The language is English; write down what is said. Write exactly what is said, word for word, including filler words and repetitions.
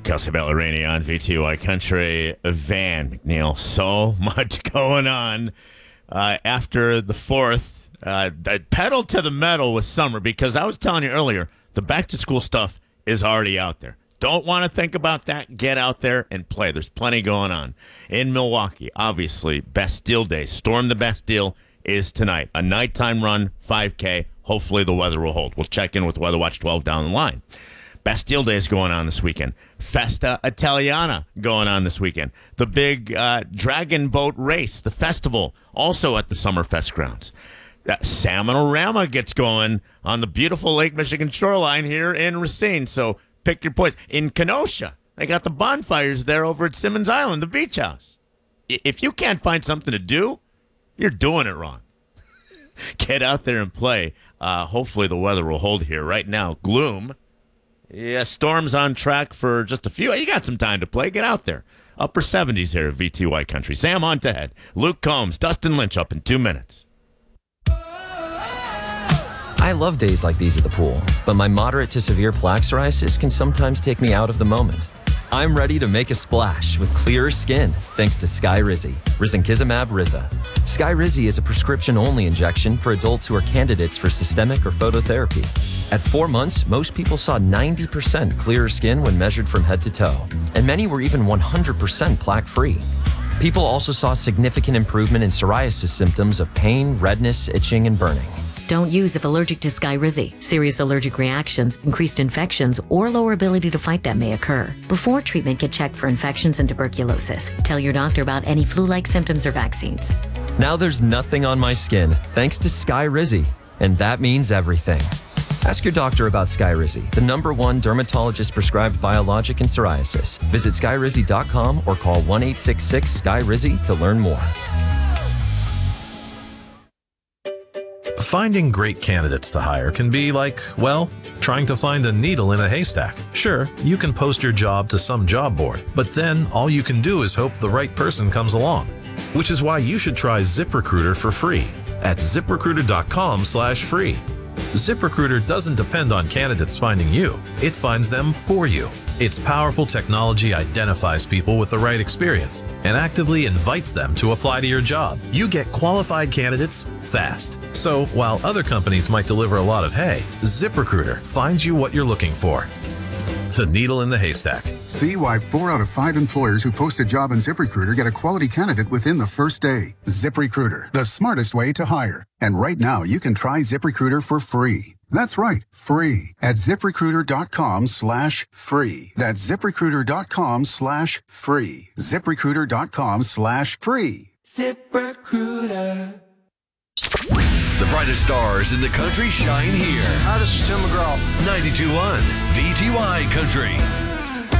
Kelsey Ballerini on V T Y Country. Van McNeil, so much going on uh, after the fourth. Uh, pedal to the metal with summer, because I was telling you earlier, the back-to-school stuff is already out there. Don't want to think about that. Get out there and play. There's plenty going on. In Milwaukee, obviously, Bastille Day. Storm the Bastille is tonight. A nighttime run, five K. Hopefully the weather will hold. We'll check in with Weather Watch twelve down the line. Bastille Day is going on this weekend. Festa Italiana going on this weekend. The big uh, dragon boat race, the festival, also at the Summerfest grounds. Uh, Salmonorama gets going on the beautiful Lake Michigan shoreline here in Racine. So pick your poison. In Kenosha, they got the bonfires there over at Simmons Island, the beach house. I- if you can't find something to do, you're doing it wrong. Get out there and play. Uh, hopefully the weather will hold here. Right now, gloom. Yeah, storms on track for just a few. You got some time to play. Get out there. Upper seventies here at V T Y Country. Sam Hunt ahead. Luke Combs, Dustin Lynch up in two minutes. I love days like these at the pool, but my moderate to severe plaque psoriasis can sometimes take me out of the moment. I'm ready to make a splash with clearer skin thanks to Skyrizi, risankizumab Riza. Skyrizi is a prescription-only injection for adults who are candidates for systemic or phototherapy. At four months, most people saw ninety percent clearer skin when measured from head to toe, and many were even one hundred percent plaque-free. People also saw significant improvement in psoriasis symptoms of pain, redness, itching, and burning. Don't use if allergic to Skyrizi. Serious allergic reactions, increased infections, or lower ability to fight them may occur. Before treatment, get checked for infections and tuberculosis. Tell your doctor about any flu-like symptoms or vaccines. Now there's nothing on my skin thanks to Skyrizi, and that means everything. Ask your doctor about Skyrizi, the number one dermatologist-prescribed biologic in psoriasis. Visit skyrizi dot com or call one eight six six Sky Rizi to learn more. Finding great candidates to hire can be like, well, trying to find a needle in a haystack. Sure, you can post your job to some job board, but then all you can do is hope the right person comes along. Which is why you should try ZipRecruiter for free at zip recruiter dot com slash free. ZipRecruiter doesn't depend on candidates finding you. It finds them for you. Its powerful technology identifies people with the right experience and actively invites them to apply to your job. You get qualified candidates fast. So while other companies might deliver a lot of hay, ZipRecruiter finds you what you're looking for. The needle in the haystack. See why four out of five employers who post a job on ZipRecruiter get a quality candidate within the first day. ZipRecruiter, the smartest way to hire. And right now, you can try ZipRecruiter for free. That's right, free at zip recruiter dot com slash free. That's zip recruiter dot com slash free. zip recruiter dot com slash free. ZipRecruiter. The brightest stars in the country shine here. Hi, this is Tim McGraw. ninety-two point one V T Y Country.